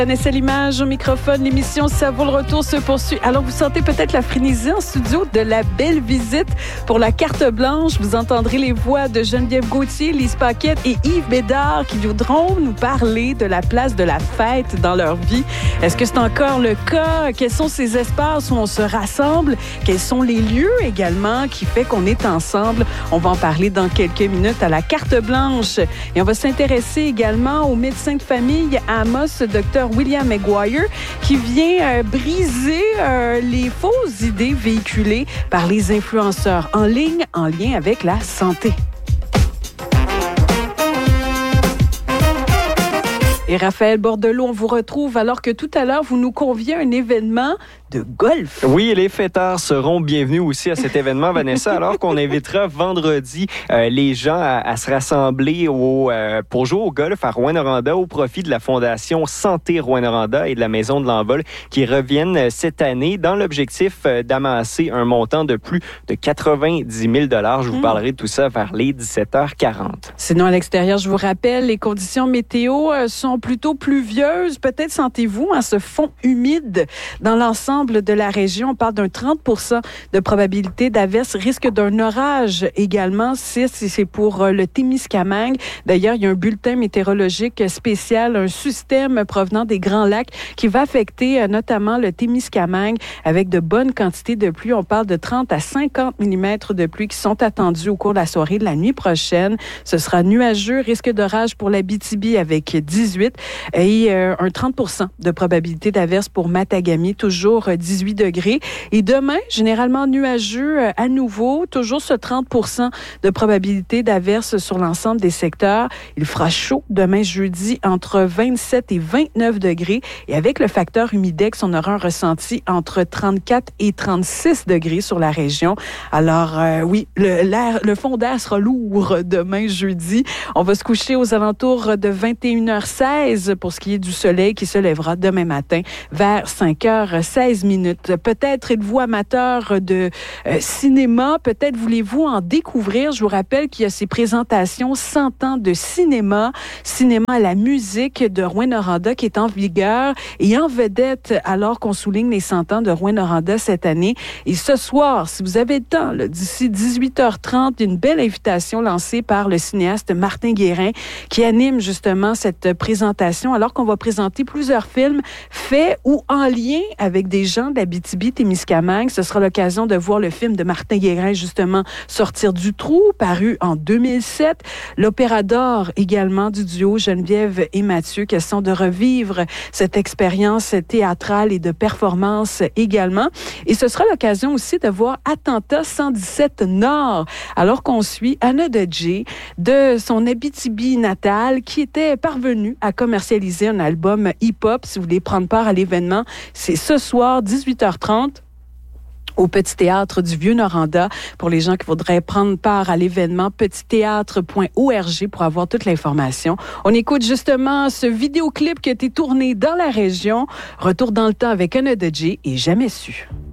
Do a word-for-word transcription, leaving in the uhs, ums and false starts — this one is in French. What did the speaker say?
Vanessa Limage au microphone, l'émission Ça vaut le retour se poursuit. Alors, vous sentez peut-être la frénésie en studio de la belle visite pour la carte blanche. Vous entendrez les voix de Geneviève Gauthier, Lise Paquette et Yves Bédard qui viendront nous parler de la place de la fête dans leur vie. Est-ce que c'est encore le cas? Quels sont ces espaces où on se rassemble? Quels sont les lieux également qui fait qu'on est ensemble? On va en parler dans quelques minutes à la carte blanche. Et on va s'intéresser également au médecin de famille à Amos, Dr William McGuire, qui vient euh, briser euh, les fausses idées véhiculées par les influenceurs en ligne en lien avec la santé. Et Raphaël Bordelot, on vous retrouve alors que tout à l'heure, vous nous conviez à un événement de golf. Oui, les fêtards seront bienvenus aussi à cet événement, Vanessa, alors qu'on invitera vendredi euh, les gens à, à se rassembler au, euh, pour jouer au golf à Rouyn-Noranda au profit de la Fondation Santé Rouyn-Noranda et de la Maison de l'Envol qui reviennent cette année dans l'objectif euh, d'amasser un montant de plus de quatre-vingt-dix mille dollars. Je vous mmh. parlerai de tout ça vers les dix-sept heures quarante. Sinon, à l'extérieur, je vous rappelle, les conditions météo euh, sont plutôt pluvieuses. Peut-être sentez-vous hein, ce fond humide dans l'ensemble de la région. On parle d'un trente pour cent de probabilité d'averse, risque d'un orage également. C'est, c'est pour le Témiscamingue. D'ailleurs, il y a un bulletin météorologique spécial, un système provenant des Grands Lacs qui va affecter notamment le Témiscamingue avec de bonnes quantités de pluie. On parle de trente à cinquante millimètres de pluie qui sont attendus au cours de la soirée de la nuit prochaine. Ce sera nuageux, risque d'orage pour l'Abitibi avec dix-huit et euh, un trente pour cent de probabilité d'averse pour Matagami, toujours dix-huit degrés. Et demain, généralement nuageux à nouveau, toujours ce trente pour cent de probabilité d'averse sur l'ensemble des secteurs. Il fera chaud demain jeudi entre vingt-sept et vingt-neuf degrés. Et avec le facteur humidex, on aura un ressenti entre trente-quatre et trente-six degrés sur la région. Alors euh, oui, le, l'air, le fond d'air sera lourd demain jeudi. On va se coucher aux alentours de vingt et une heures seize pour ce qui est du soleil qui se lèvera demain matin vers cinq heures seize minutes. Peut-être êtes-vous amateur de euh, cinéma, peut-être voulez-vous en découvrir. Je vous rappelle qu'il y a ces présentations cent ans de cinéma, cinéma à la musique de Rouyn-Noranda qui est en vigueur et en vedette alors qu'on souligne les cent ans de Rouyn-Noranda cette année. Et ce soir, si vous avez le temps, là, d'ici dix-huit heures trente, une belle invitation lancée par le cinéaste Martin Guérin qui anime justement cette présentation alors qu'on va présenter plusieurs films faits ou en lien avec des gens de l'Abitibi-Témiscamingue. Ce sera l'occasion de voir le film de Martin Guérin, justement, Sortir du trou, paru en deux mille sept. L'Opéra d'or également du duo Geneviève et Mathieu, question de revivre cette expérience théâtrale et de performance également. Et ce sera l'occasion aussi de voir Attentat cent dix-sept Nord, alors qu'on suit Anna Dodjé de son Abitibi natal qui était parvenue à commercialiser un album hip-hop. Si vous voulez prendre part à l'événement, c'est ce soir, dix-huit heures trente. Au Petit Théâtre du Vieux-Noranda. Pour les gens qui voudraient prendre part à l'événement, petit théâtre point org pour avoir toute l'information. On écoute justement ce vidéoclip qui a été tourné dans la région. Retour dans le temps avec Anna Dodjé et Jamais su.